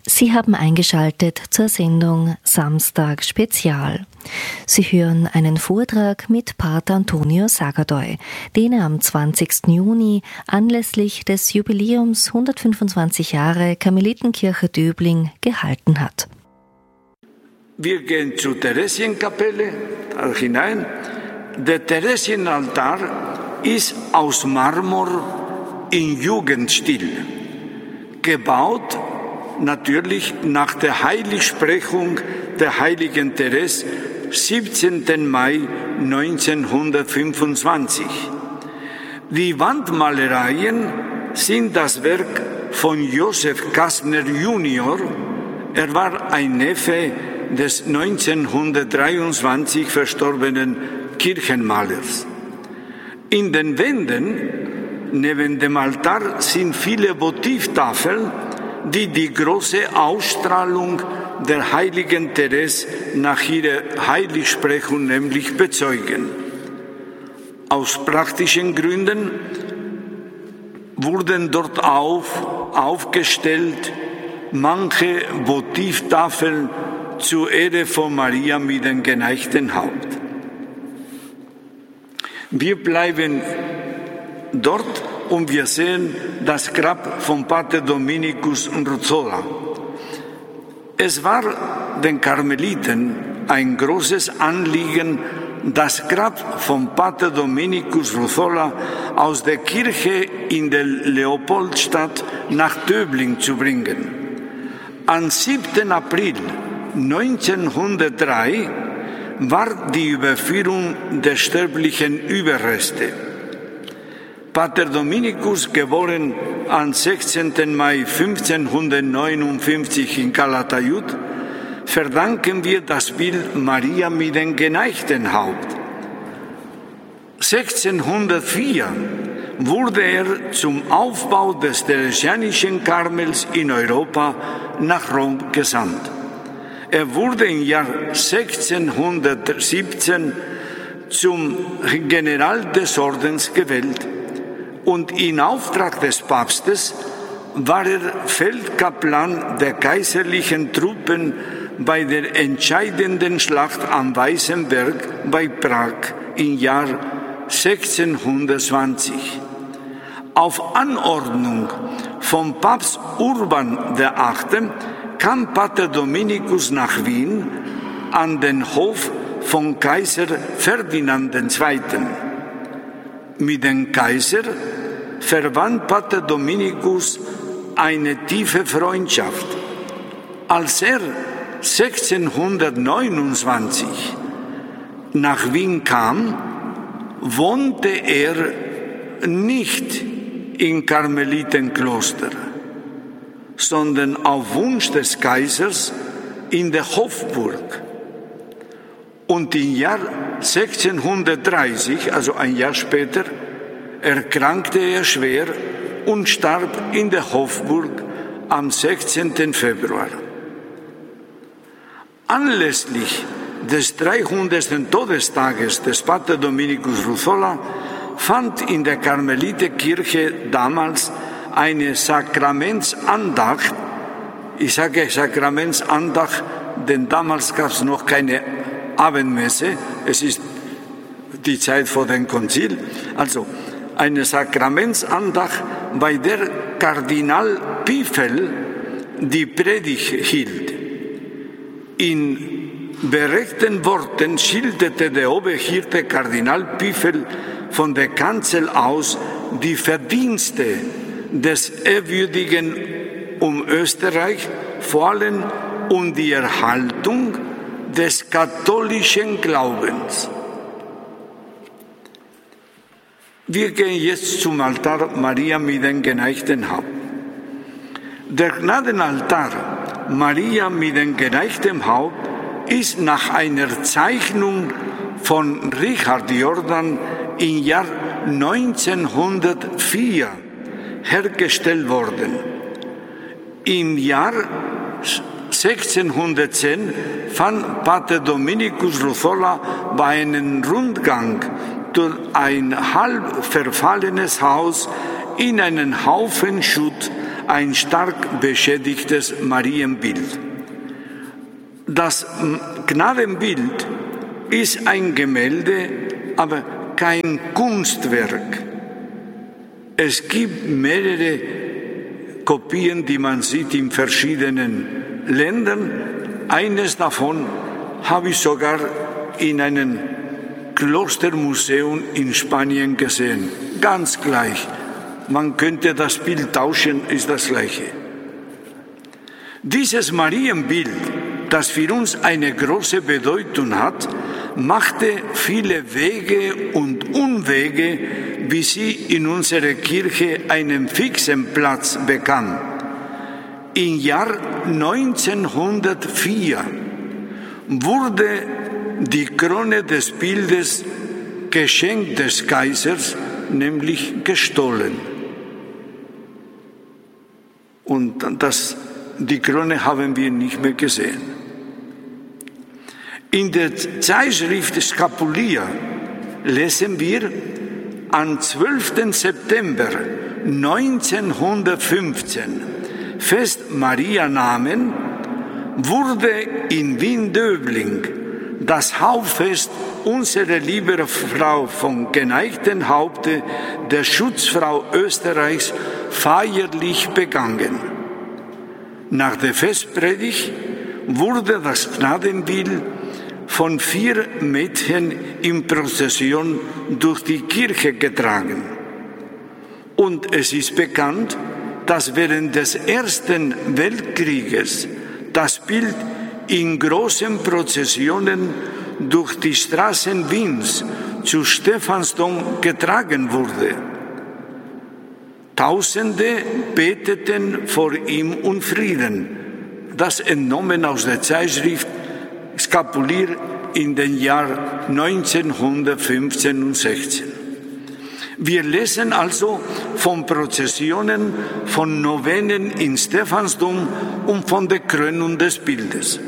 Sie haben eingeschaltet zur Sendung Samstag Spezial. Sie hören einen Vortrag mit Pater Antonio Sagerdoi, den er am 20. Juni anlässlich des Jubiläums 125 Jahre Karmelitenkirche Döbling gehalten hat. Wir gehen zur Theresienkapelle hinein. Der Theresienaltar ist aus Marmor in Jugendstil, gebaut natürlich nach der Heiligsprechung der heiligen Therese, 17. Mai 1925. Die Wandmalereien sind das Werk von Josef Kastner Junior. Er war ein Neffe des 1923 verstorbenen Kirchenmalers. In den Wänden neben dem Altar sind viele Votivtafeln, die die große Ausstrahlung der heiligen Therese nach ihrer Heiligsprechung nämlich bezeugen. Aus praktischen Gründen wurden dort aufgestellt manche Votivtafeln zur Ehre von Maria mit dem geneigten Haupt. Wir bleiben dort und wir sehen das Grab von Pater Dominikus Ruzola. Es war den Karmeliten ein großes Anliegen, das Grab von Pater Dominikus Ruzola aus der Kirche in der Leopoldstadt nach Döbling zu bringen. Am 7. April 1903 war die Überführung der sterblichen Überreste. Pater Dominikus, geboren am 16. Mai 1559 in Calatayud, verdanken wir das Bild Maria mit dem geneigten Haupt. 1604 wurde er zum Aufbau des Theresianischen Karmels in Europa nach Rom gesandt. Er wurde im Jahr 1617 zum General des Ordens gewählt und in Auftrag des Papstes war er Feldkaplan der kaiserlichen Truppen bei der entscheidenden Schlacht am Weißen Berg bei Prag im Jahr 1620. Auf Anordnung von Papst Urban VIII. Kam Pater Dominikus nach Wien an den Hof von Kaiser Ferdinand II. Mit dem Kaiser verband Pater Dominikus eine tiefe Freundschaft. Als er 1629 nach Wien kam, wohnte er nicht im Karmelitenkloster, sondern auf Wunsch des Kaisers in der Hofburg. Und im Jahr 1630, also ein Jahr später, erkrankte er schwer und starb in der Hofburg am 16. Februar. Anlässlich des 300. Todestages des Pater Dominikus Ruzola fand in der Karmelitenkirche damals eine Sakramentsandacht. Ich sage Sakramentsandacht, denn damals gab es noch keine Abendmesse. Es ist die Zeit vor dem Konzil. Also eine Sakramentsandacht, bei der Kardinal Piffel die Predigt hielt. In berechten Worten schilderte der Oberhirte Kardinal Piffel von der Kanzel aus die Verdienste des Ehrwürdigen um Österreich, vor allem um die Erhaltung des katholischen Glaubens. Wir gehen jetzt zum Altar Maria mit dem geneigten Haupt. Der Gnadenaltar Maria mit dem geneigten Haupt ist nach einer Zeichnung von Richard Jordan im Jahr 1904 hergestellt worden. Im Jahr 1610 fand Pater Dominikus Ruzola bei einem Rundgang durch ein halb verfallenes Haus in einen Haufen Schutt ein stark beschädigtes Marienbild. Das Gnadenbild ist ein Gemälde, aber kein Kunstwerk. Es gibt mehrere Kopien, die man sieht in verschiedenen Ländern. Eines davon habe ich sogar in einem Klostermuseum in Spanien gesehen. Ganz gleich. Man könnte das Bild tauschen, ist das gleiche. Dieses Marienbild, das für uns eine große Bedeutung hat, machte viele Wege und Umwege, bis sie in unserer Kirche einen fixen Platz bekam. Im Jahr 1904 wurde die Krone des Bildes Geschenk des Kaisers, nämlich gestohlen. Und die Krone haben wir nicht mehr gesehen. In der Zeitschrift Scapulia lesen wir, am 12. September 1915, Fest Marianamen, wurde in Wien-Döbling das Hauptfest unserer lieben Frau vom geneigten Haupte, der Schutzfrau Österreichs, feierlich begangen. Nach der Festpredigt wurde das Gnadenbild von 4 Mädchen in Prozession durch die Kirche getragen. Und es ist bekannt, dass während des Ersten Weltkrieges das Bild in großen Prozessionen durch die Straßen Wiens zu Stephansdom getragen wurde. Tausende beteten vor ihm um Frieden. Das entnommen aus der Zeitschrift Scapulier in den Jahren 1915 und 16. Wir lesen also von Prozessionen, von Novenen in Stephansdom und von der Krönung des Bildes.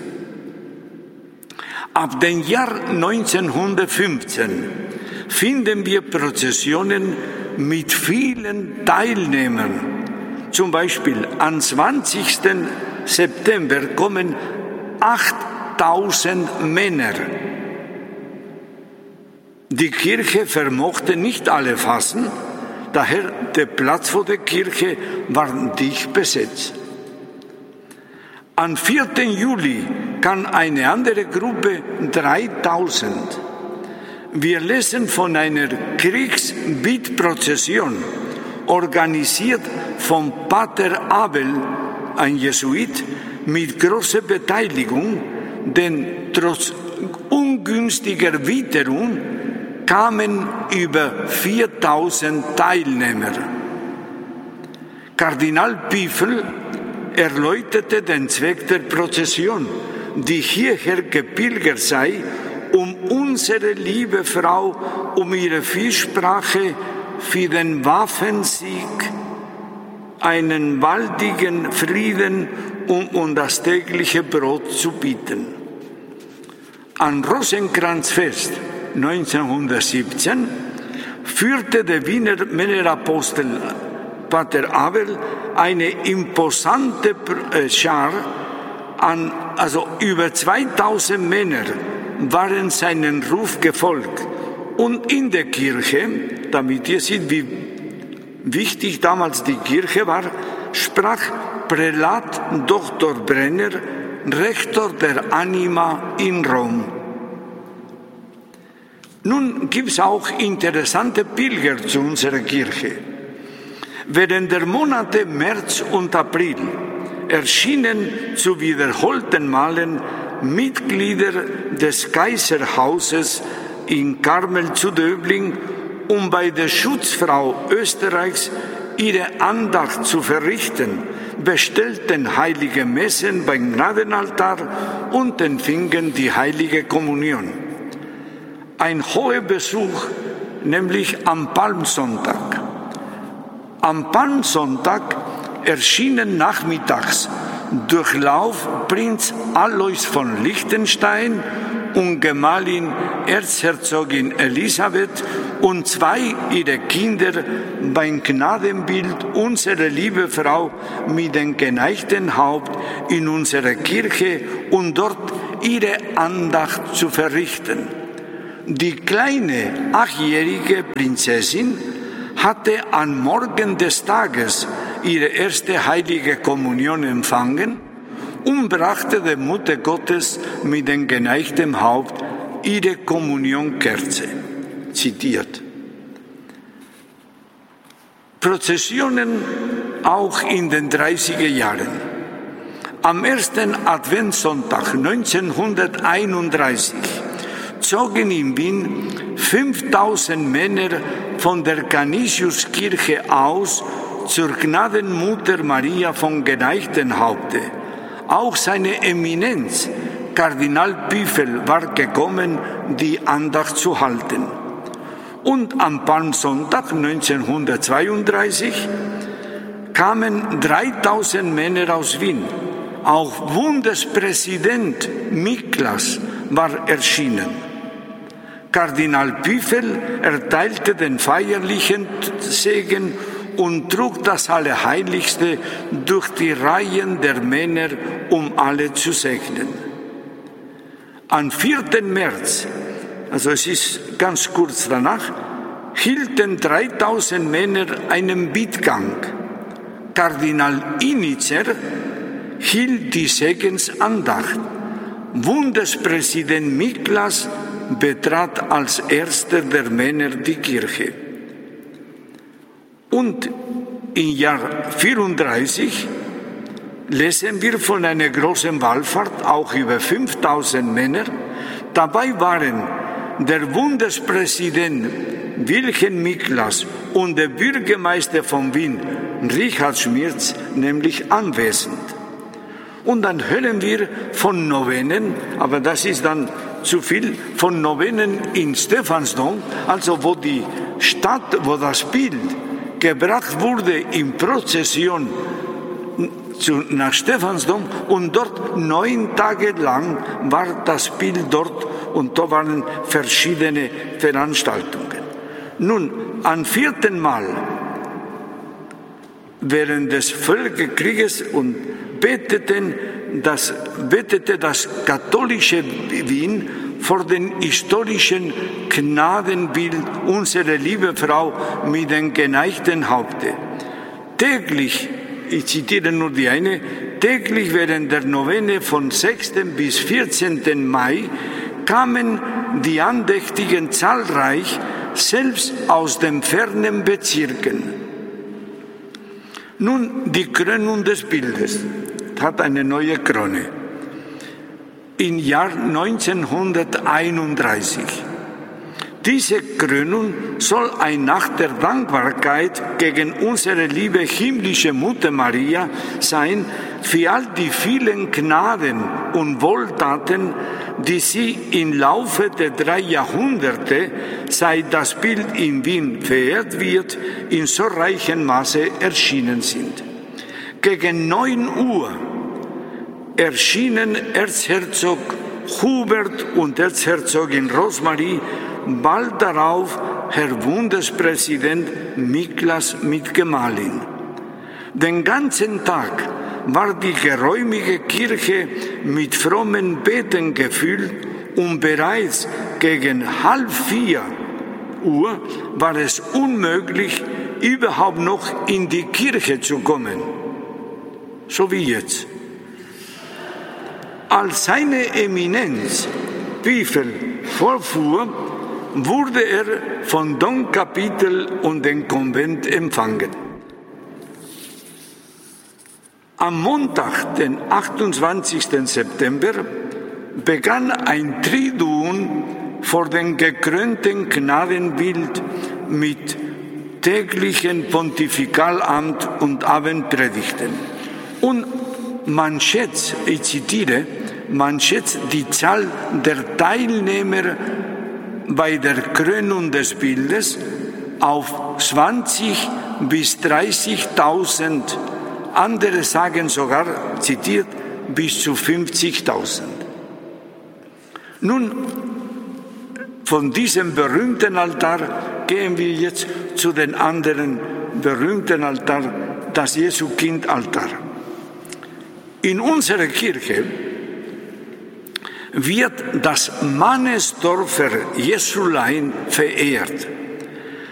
Ab dem Jahr 1915 finden wir Prozessionen mit vielen Teilnehmern. Zum Beispiel am 20. September kommen 8000 Männer. Die Kirche vermochte nicht alle fassen, daher der Platz vor der Kirche war dicht besetzt. Am 4. Juli kam eine andere Gruppe, 3000. Wir lesen von einer Kriegsbittprozession, organisiert von Pater Abel, ein Jesuit, mit großer Beteiligung, denn trotz ungünstiger Witterung kamen über 4000 Teilnehmer. Kardinal Piffel erläuterte den Zweck der Prozession, die hierher gepilgert sei, um unsere liebe Frau, um ihre Fürsprache für den Waffensieg, einen baldigen Frieden und das tägliche Brot zu bieten. An Rosenkranzfest 1917 führte der Wiener Männerapostel Pater Abel eine imposante Schar an, also über 2000 Männer waren seinen Ruf gefolgt. Und in der Kirche, damit ihr seht, wie wichtig damals die Kirche war, sprach Prälat Dr. Brenner, Rektor der Anima in Rom. Nun gibt es auch interessante Pilger zu unserer Kirche. Während der Monate März und April erschienen zu wiederholten Malen Mitglieder des Kaiserhauses in Karmel zu Döbling, um bei der Schutzfrau Österreichs ihre Andacht zu verrichten, bestellten heilige Messen beim Gnadenaltar und empfingen die heilige Kommunion. Ein hoher Besuch, nämlich am Palmsonntag. Am Palmsonntag erschienen nachmittags Durchlauf Prinz Alois von Liechtenstein und Gemahlin Erzherzogin Elisabeth und 2 ihrer Kinder beim Gnadenbild Unsere Liebe Frau mit dem geneigten Haupt in unserer Kirche und dort ihre Andacht zu verrichten. Die kleine 8-jährige Prinzessin hatte am Morgen des Tages ihre erste heilige Kommunion empfangen und brachte der Mutter Gottes mit dem geneigten Haupt ihre Kommunionkerze. Zitiert. Prozessionen auch in den 30er Jahren. Am ersten Adventssonntag 1931 zogen in Wien 5000 Männer von der Canisiuskirche aus zur Gnadenmutter Maria vom geneigten Haupte. Auch seine Eminenz, Kardinal Piefel, war gekommen, die Andacht zu halten. Und am Palmsonntag 1932 kamen 3000 Männer aus Wien. Auch Bundespräsident Miklas war erschienen. Kardinal Piefel erteilte den feierlichen Segen und trug das Allerheiligste durch die Reihen der Männer, um alle zu segnen. Am 4. März, also es ist ganz kurz danach, hielten 3000 Männer einen Bittgang. Kardinal Initzer hielt die Segensandacht. Bundespräsident Miklas betrat als erster der Männer die Kirche. Und im Jahr 1934 lesen wir von einer großen Wallfahrt, auch über 5000 Männer. Dabei waren der Bundespräsident Wilhelm Miklas und der Bürgermeister von Wien, Richard Schmirz, nämlich anwesend. Und dann hören wir von Novenen, aber das ist dann zu viel, von Novenen in Stephansdom, also wo die Stadt, wo das Bild gebracht wurde in Prozession nach Stephansdom und dort 9 Tage lang war das Bild dort und da waren verschiedene Veranstaltungen. Nun, am 4. Mal während des Völkerkrieges und betete das katholische Wien vor dem historischen Gnadenbild Unsere Liebe Frau mit dem geneigten Haupte. Täglich, ich zitiere nur die eine, täglich während der Novene von 6. bis 14. Mai kamen die Andächtigen zahlreich, selbst aus den fernen Bezirken. Nun, die Krönung des Bildes hat eine neue Krone. Im Jahr 1931. Diese Krönung soll ein Akt der Dankbarkeit gegen unsere liebe himmlische Mutter Maria sein für all die vielen Gnaden und Wohltaten, die sie im Laufe der 3 Jahrhunderte, seit das Bild in Wien verehrt wird, in so reichem Maße erschienen sind. Gegen 9 Uhr erschienen Erzherzog Hubert und Erzherzogin Rosemarie, bald darauf Herr Bundespräsident Miklas mit Gemahlin. Den ganzen Tag war die geräumige Kirche mit frommen Beten gefüllt und bereits gegen 3:30 Uhr war es unmöglich, überhaupt noch in die Kirche zu kommen. So wie jetzt. Als seine Eminenz Piefel vorfuhr, wurde er von Domkapitel und dem Konvent empfangen. Am Montag, den 28. September, begann ein Triduum vor dem gekrönten Gnadenbild mit täglichen Pontifikalamt und Abendpredigten. Und man schätzt, ich zitiere, man schätzt die Zahl der Teilnehmer bei der Krönung des Bildes auf 20.000 bis 30.000, andere sagen sogar, zitiert, bis zu 50.000. Nun, von diesem berühmten Altar gehen wir jetzt zu den anderen berühmten Altar, das Jesu-Kind-Altar. In unserer Kirche wird das Mannesdorfer Jesulein verehrt.